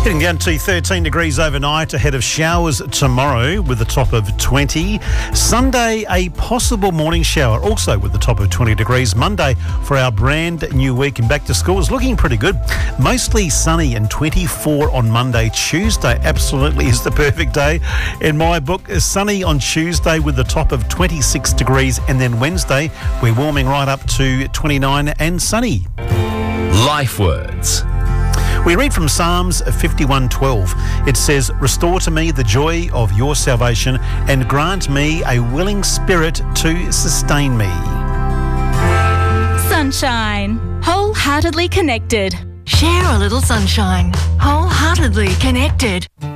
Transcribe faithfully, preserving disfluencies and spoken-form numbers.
Getting down to thirteen degrees overnight, ahead of showers tomorrow with a top of twenty. Sunday, a possible morning shower, also with the top of twenty degrees. Monday, for our brand new week and back to school, is looking pretty good. Mostly sunny and twenty-four on Monday. Tuesday absolutely is the perfect day in my book. Sunny on Tuesday with the top of twenty-six degrees, and then Wednesday, we're warming right up to twenty-nine and sunny. Life words. We read from Psalms fifty-one twelve. It says, "Restore to me the joy of your salvation and grant me a willing spirit to sustain me." Sunshine. Wholeheartedly connected. Share a little sunshine. Wholeheartedly connected.